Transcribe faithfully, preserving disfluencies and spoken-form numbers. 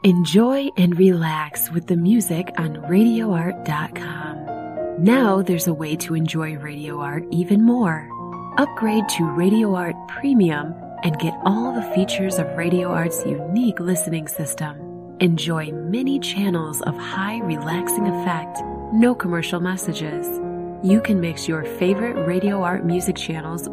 Enjoy and relax with the music on radio art dot com. Now there's a way to enjoy Radio Art even more. Upgrade to Radio Art Premium and get all the features of Radio Art's unique listening system. Enjoy many channels of high relaxing effect, no commercial messages. You can mix your favorite Radio Art music channels